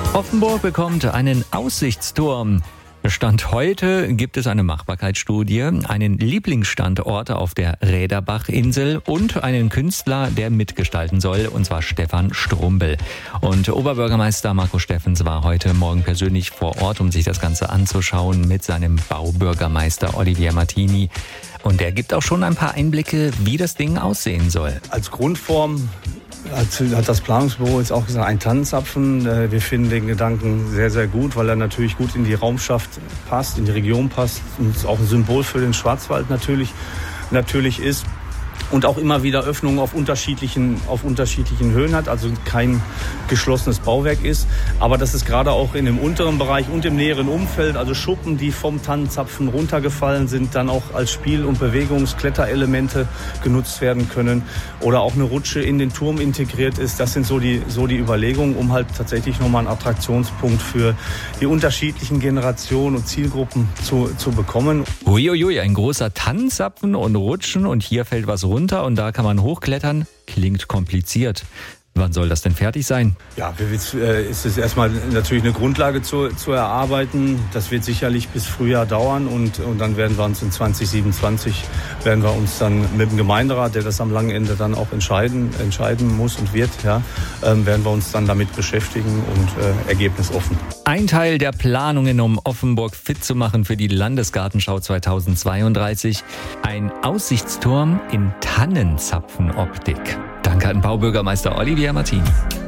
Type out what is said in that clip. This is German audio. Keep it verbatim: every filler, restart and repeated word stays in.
Offenburg bekommt einen Aussichtsturm. Stand heute gibt es eine Machbarkeitsstudie, einen Lieblingsstandort auf der Räderbach-Insel und einen Künstler, der mitgestalten soll, und zwar Stefan Strumbel. Und Oberbürgermeister Marco Steffens war heute Morgen persönlich vor Ort, um sich das Ganze anzuschauen, mit seinem Baubürgermeister Olivier Martini. Und der gibt auch schon ein paar Einblicke, wie das Ding aussehen soll. Als Grundform hat das Planungsbüro jetzt auch gesagt, ein Tannenzapfen. Wir finden den Gedanken sehr, sehr gut, weil er natürlich gut in die Raumschaft passt, in die Region passt und auch ein Symbol für den Schwarzwald natürlich, natürlich ist. Und auch immer wieder Öffnungen auf unterschiedlichen, auf unterschiedlichen Höhen hat, also kein geschlossenes Bauwerk ist. Aber dass es gerade auch in dem unteren Bereich und im näheren Umfeld, also Schuppen, die vom Tannenzapfen runtergefallen sind, dann auch als Spiel- und Bewegungs-Kletterelemente genutzt werden können. Oder auch eine Rutsche in den Turm integriert ist. Das sind so die, so die Überlegungen, um halt tatsächlich nochmal einen Attraktionspunkt für die unterschiedlichen Generationen und Zielgruppen zu, zu bekommen. Uiuiui, ein großer Tannenzapfen und Rutschen und hier fällt was runter. runter und da kann man hochklettern. Klingt kompliziert. Wann soll das denn fertig sein? Ja, es ist erstmal natürlich eine Grundlage zu, zu erarbeiten. Das wird sicherlich bis Frühjahr dauern und, und dann werden wir uns in zwanzig siebenundzwanzig werden wir uns dann mit dem Gemeinderat, der das am langen Ende dann auch entscheiden, entscheiden muss und wird, ja, ähm, werden wir uns dann damit beschäftigen und äh, ergebnisoffen. Ein Teil der Planungen, um Offenburg fit zu machen für die Landesgartenschau zweitausendzweiunddreißig. Ein Aussichtsturm in Tannenzapfenoptik. Danke an Baubürgermeister Olivier Martini.